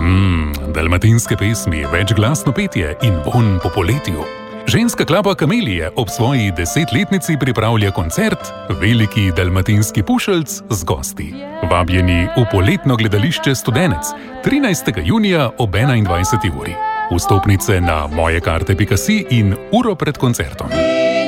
Dalmatinske pesmi, večglasno petje in vonj po poletju. Ženska klapa Kamelije ob svoji 10-letnici pripravlja koncert Veliki dalmatinski pušeljc z gosti. Vabljeni v poletno gledališče Studenec 13. junija ob 21. uri. Vstopnice na mojekarte.si in uro pred koncertom.